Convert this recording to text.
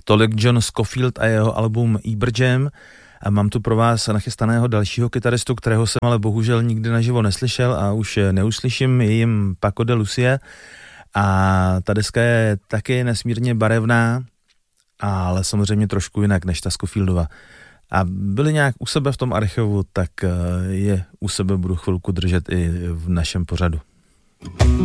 Tolik John Scofield a jeho album Eber Jam. A mám tu pro vás nachystaného dalšího kytaristu, kterého jsem ale bohužel nikdy naživo neslyšel a už neuslyším, je jim Paco de Lucia. A ta deska je taky nesmírně barevná, ale samozřejmě trošku jinak než ta Scofieldova. A byli nějak u sebe v tom archivu, tak je u sebe budu chvilku držet i v našem pořadu.